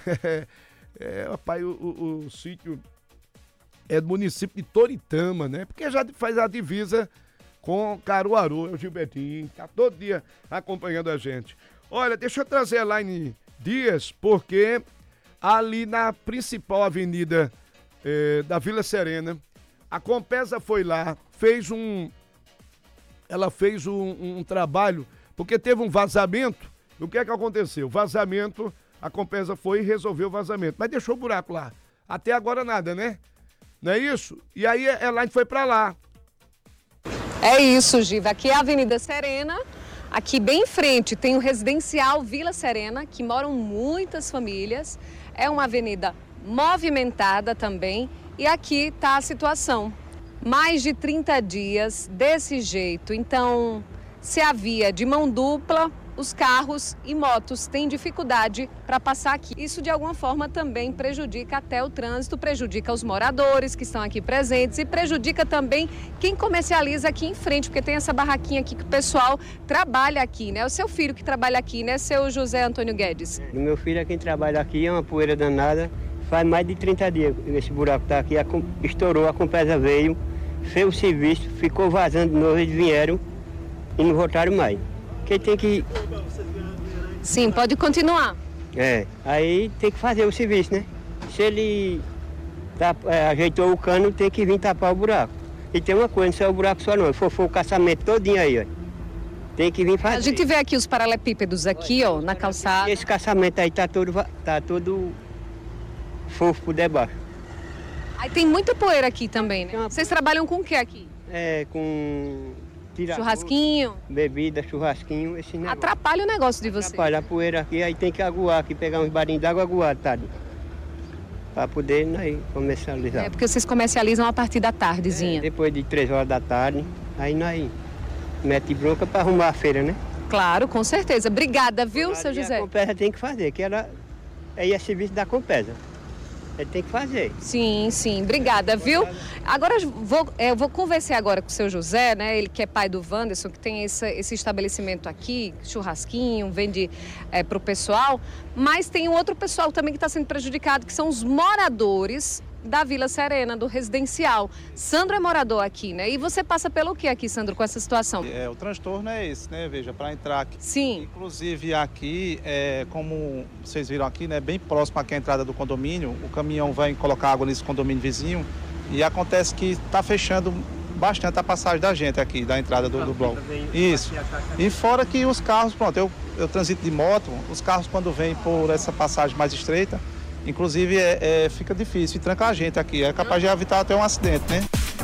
Rapaz, o sítio é do município de Toritama, né? Porque já faz a divisa com Caruaru, é o Gilbertinho, tá todo dia acompanhando a gente. Olha, deixa eu trazer a Elaine Dias, porque ali na principal avenida da Vila Serena, a Compesa foi lá, ela fez um trabalho, porque teve um vazamento. O que é que aconteceu? Vazamento, a Compesa foi e resolveu o vazamento, mas deixou o buraco lá. Até agora nada, né? Não é isso? E aí a Elaine foi pra lá. É isso, Giva. Aqui é a Avenida Serena. Aqui bem em frente tem o residencial Vila Serena, que moram muitas famílias. É uma avenida movimentada também. E aqui está a situação. Mais de 30 dias desse jeito. Então, se a via de mão dupla, os carros e motos têm dificuldade para passar aqui. Isso, de alguma forma, também prejudica até o trânsito, prejudica os moradores que estão aqui presentes e prejudica também quem comercializa aqui em frente, porque tem essa barraquinha aqui que o pessoal trabalha aqui, né? O seu filho que trabalha aqui, né, seu José Antônio Guedes? O meu filho é quem trabalha aqui, é uma poeira danada. Faz mais de 30 dias que esse buraco está aqui, estourou, a Compesa veio, fez o serviço, ficou vazando de novo, eles vieram e não voltaram mais. Quem tem que... Sim, pode continuar. Aí tem que fazer o serviço, né? Se ele ajeitou o cano, tem que vir tapar o buraco. E tem uma coisa, não é o buraco só não, foi o caçamento todinho aí, ó. Tem que vir fazer. A gente vê aqui os paralelepípedos aqui, ó, na calçada. E esse caçamento aí tá todo fofo por debaixo. Aí tem muita poeira aqui também, né? Vocês trabalham com o que aqui? Com... Churrasquinho? Bebida, churrasquinho, esse negócio. Atrapalha o negócio de vocês. Atrapalha a poeira aqui, aí tem que aguar aqui, pegar uns barinhos d'água aguado, tá? Pra poder comercializar. Porque vocês comercializam a partir da tardezinha. Depois de 3 horas da tarde, aí nós mete bronca pra arrumar a feira, né? Claro, com certeza. Obrigada, viu, seu José? A Compesa tem que fazer, que aí é serviço da Compesa. Ele tem que fazer. Sim, obrigada, viu? Agora eu vou conversar agora com o seu José, né? Ele que é pai do Wanderson, que tem esse estabelecimento aqui, churrasquinho, vende para o pessoal. Mas tem um outro pessoal também que está sendo prejudicado, que são os moradores da Vila Serena, do residencial. Sandro é morador aqui, né? E você passa pelo que aqui, Sandro, com essa situação? O transtorno é esse, né? Veja, para entrar aqui. Sim. Inclusive aqui, como vocês viram aqui, né? Bem próximo aqui à entrada do condomínio, o caminhão vai colocar água nesse condomínio vizinho e acontece que está fechando bastante a passagem da gente aqui, da entrada do bloco. Isso. E fora que os carros, pronto, eu transito de moto, os carros quando vêm por essa passagem mais estreita, inclusive fica difícil e tranca a gente aqui, é capaz de evitar até um acidente, né?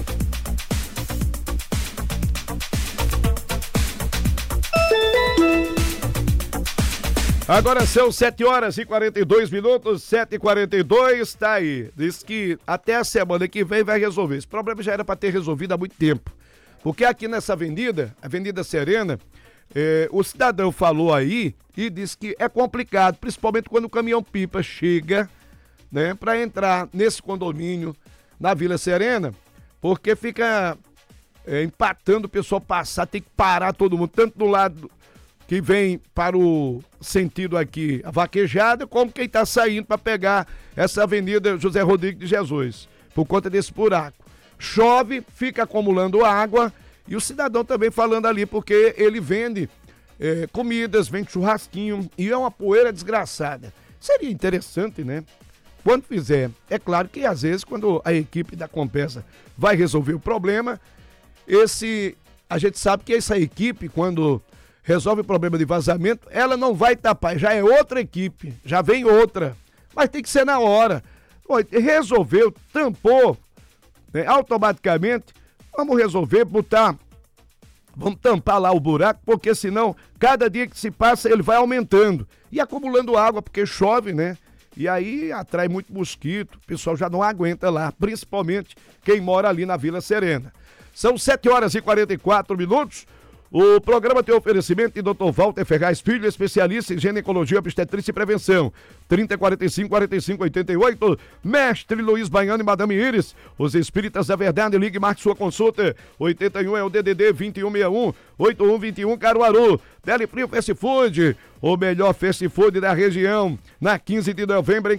Agora são 7h42, 7h42, tá aí. Diz que até a semana que vem vai resolver. Esse problema já era para ter resolvido há muito tempo. Porque aqui nessa avenida, Avenida Serena, o cidadão falou aí e disse que é complicado, principalmente quando o caminhão-pipa chega, né, para entrar nesse condomínio na Vila Serena, porque fica empatando o pessoal passar, tem que parar todo mundo, tanto do lado que vem para o sentido aqui, a Vaquejada, como quem está saindo para pegar essa Avenida José Rodrigues de Jesus, por conta desse buraco. Chove, fica acumulando água, e o cidadão também falando ali, porque ele vende comidas, vende churrasquinho, e é uma poeira desgraçada. Seria interessante, né? Quando fizer, é claro que às vezes quando a equipe da Compesa vai resolver o problema, a gente sabe que essa equipe, quando resolve o problema de vazamento, ela não vai tapar, já é outra equipe, já vem outra, mas tem que ser na hora. Resolveu, tampou, né, automaticamente, vamos resolver, vamos tampar lá o buraco, porque senão, cada dia que se passa, ele vai aumentando e acumulando água, porque chove, né? E aí atrai muito mosquito, o pessoal já não aguenta lá, principalmente quem mora ali na Vila Serena. São 7h44. O programa tem oferecimento de Dr. Walter Ferraz Filho, especialista em ginecologia, obstetrícia e prevenção. 3045-4588. Mestre Luiz Baiano e Madame Iris. Os Espíritas da Verdade, ligue e marque sua consulta. 81 é o DDD 2161 8121 Caruaru. Deli Frio Fast Food, o melhor fast food da região. Na 15 de novembro, em